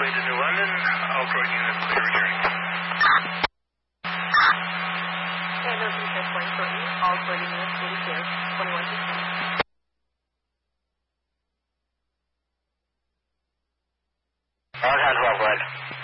way to New London. Outdoor unit clear returning. Standard Research Point Courtney, all boarding units will be clear. 21%. All hands well, go ahead.